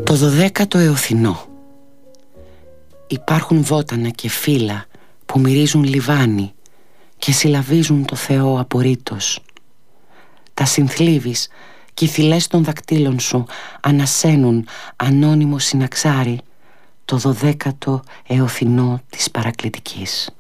Το 12ο Εωθινό. Υπάρχουν βότανα και φύλλα που μυρίζουν λιβάνι και συλλαβίζουν το Θεό απορρίτως. Τα συνθλίβεις και οι θυλές των δακτύλων σου ανασένουν ανώνυμο συναξάρι το 12ο Εωθινό της παρακλητικής.